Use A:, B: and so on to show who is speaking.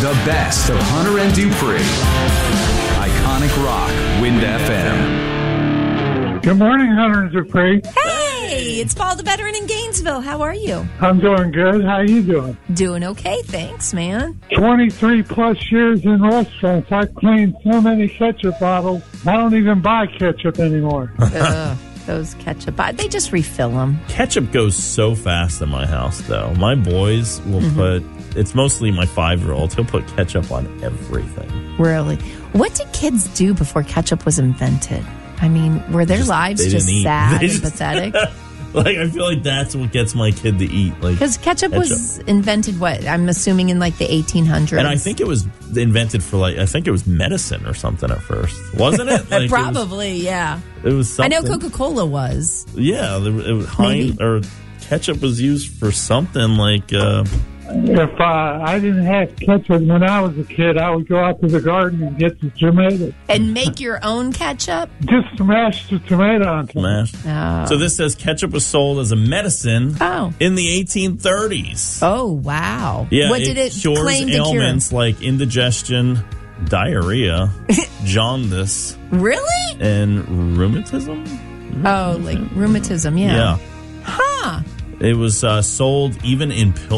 A: The best of Hunter and Dupree. Iconic Rock, Wind FM.
B: Good morning, Hunter and Dupree.
C: Hey, it's Paul the Veteran in Gainesville. How are you?
B: I'm doing good. How you doing?
C: Doing okay, thanks, man.
B: 23-plus years in restaurants. I've cleaned so many ketchup bottles, I don't even buy ketchup anymore.
C: Ugh, those ketchup, they just refill them.
D: Ketchup goes so fast in my house, though. My boys will put, it's mostly my 5-year-old, he'll put ketchup on everything.
C: Really? What did kids do before ketchup was invented? I mean, were their lives just sad and pathetic?
D: Like, I feel like that's what gets my kid to eat. Like,
C: because ketchup was invented, what, I'm assuming in like the 1800s.
D: And I think it was invented for I think it was medicine or something at first. Wasn't it? Like,
C: probably, yeah.
D: It was something.
C: I know Coca-Cola was.
D: Yeah, it was or ketchup was used for something like...
B: If I didn't have ketchup when I was a kid, I would go out to the garden and get the tomatoes.
C: And make your own ketchup?
B: Just smash the tomato on top.
C: Oh.
D: So this says ketchup was sold as a medicine in the 1830s.
C: Oh, wow.
D: Yeah,
C: what did it
D: cures
C: claim to
D: ailments
C: cure?
D: like indigestion, diarrhea, jaundice.
C: Really?
D: And rheumatism?
C: Oh, like rheumatism, yeah.
D: Yeah.
C: Huh.
D: It was sold even in pills.